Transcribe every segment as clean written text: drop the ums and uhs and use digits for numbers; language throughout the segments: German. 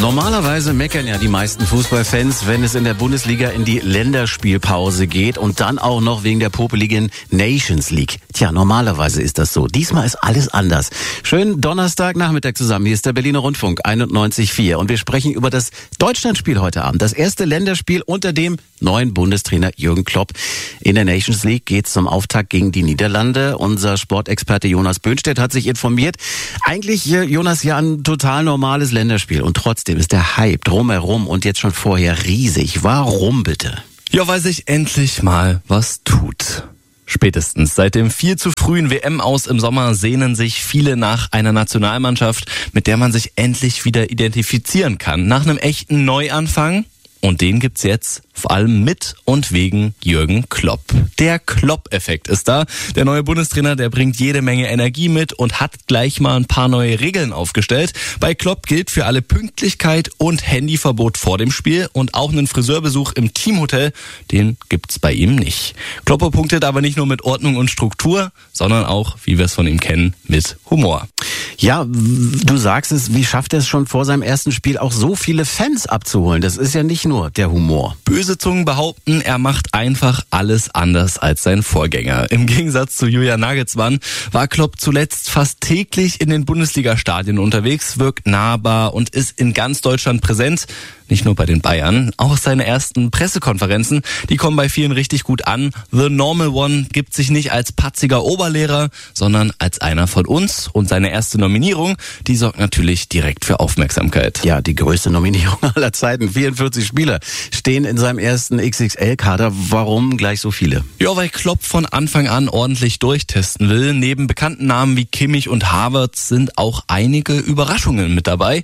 Normalerweise meckern ja die meisten Fußballfans, wenn es in der Bundesliga in die Länderspielpause geht und dann auch noch wegen der popeligen Nations League. Tja, normalerweise ist das so. Diesmal ist alles anders. Schönen Donnerstagnachmittag zusammen. Hier ist der Berliner Rundfunk 91.4 und wir sprechen über das Deutschlandspiel heute Abend. Das erste Länderspiel unter dem neuen Bundestrainer Jürgen Klopp. In der Nations League geht es zum Auftakt gegen die Niederlande. Unser Sportexperte Jonas Böhnstedt hat sich informiert. Eigentlich, Jonas, ja ein total normales Länderspiel und trotzdem ist der Hype drumherum und jetzt schon vorher riesig. Warum bitte? Ja, weil sich endlich mal was tut. Spätestens seit dem viel zu frühen WM-Aus im Sommer sehnen sich viele nach einer Nationalmannschaft, mit der man sich endlich wieder identifizieren kann. Nach einem echten Neuanfang. Und den gibt's jetzt vor allem mit und wegen Jürgen Klopp. Der Klopp-Effekt ist da. Der neue Bundestrainer, der bringt jede Menge Energie mit und hat gleich mal ein paar neue Regeln aufgestellt. Bei Klopp gilt für alle Pünktlichkeit und Handyverbot vor dem Spiel und auch einen Friseurbesuch im Teamhotel, den gibt's bei ihm nicht. Klopp punktet aber nicht nur mit Ordnung und Struktur, sondern auch, wie wir es von ihm kennen, mit Humor. Ja, du sagst es, wie schafft er es schon vor seinem ersten Spiel auch so viele Fans abzuholen? Das ist ja nicht nur der Humor. Böse Zungen behaupten, er macht einfach alles anders als sein Vorgänger. Im Gegensatz zu Julian Nagelsmann war Klopp zuletzt fast täglich in den Bundesliga-Stadien unterwegs, wirkt nahbar und ist in ganz Deutschland präsent. Nicht nur bei den Bayern, auch seine ersten Pressekonferenzen, die kommen bei vielen richtig gut an. The Normal One gibt sich nicht als patziger Oberlehrer, sondern als einer von uns. Und seine erste Nominierung, die sorgt natürlich direkt für Aufmerksamkeit. Ja, die größte Nominierung aller Zeiten. 44 Spieler stehen in seinem ersten XXL-Kader. Warum gleich so viele? Ja, weil Klopp von Anfang an ordentlich durchtesten will. Neben bekannten Namen wie Kimmich und Havertz sind auch einige Überraschungen mit dabei.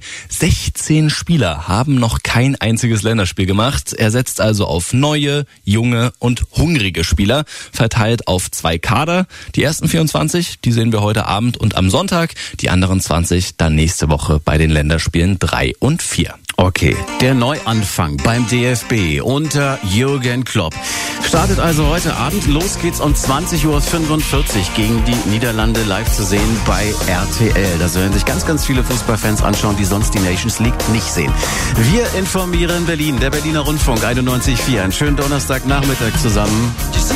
16 Spieler haben noch kein einziges Länderspiel gemacht. Er setzt also auf neue, junge und hungrige Spieler, verteilt auf 2 Kader. Die ersten 24, die sehen wir heute Abend und am Sonntag. Die anderen 20 dann nächste Woche bei den Länderspielen 3 und 4. Okay, der Neuanfang beim DFB unter Jürgen Klopp startet also heute Abend. Los geht's um 20.45 Uhr gegen die Niederlande live zu sehen bei RTL. Das werden sich ganz, ganz viele Fußballfans anschauen, die sonst die Nations League nicht sehen. Wir informieren Berlin, der Berliner Rundfunk 91.4. Einen schönen Donnerstagnachmittag zusammen.